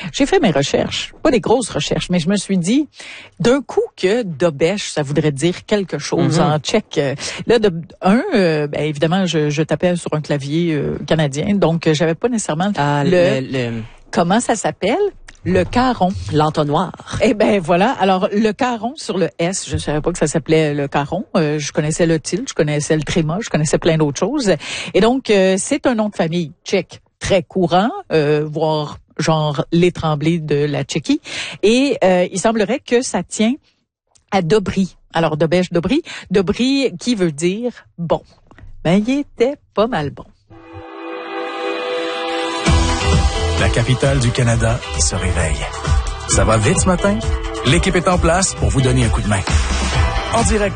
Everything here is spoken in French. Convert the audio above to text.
J'ai fait mes recherches, pas des grosses recherches, mais je me suis dit, d'un coup que Dobèche, ça voudrait dire quelque chose en tchèque. Là, évidemment, je tapais sur un clavier canadien, donc j'avais pas nécessairement comment ça s'appelle? Le caron. L'entonnoir. Eh ben voilà. Alors, le caron sur le S, je savais pas que ça s'appelait le caron. Je connaissais le tilde, je connaissais le tréma, je connaissais plein d'autres choses. Et donc, c'est un nom de famille tchèque très courant, voire genre les Tremblay de la Tchéquie. Et il semblerait que ça tient à Dobry. Alors, Dobèche, Dobry. Dobry qui veut dire bon. Ben, il était pas mal bon. La capitale du Canada se réveille. Ça va vite ce matin? L'équipe est en place pour vous donner un coup de main. En direct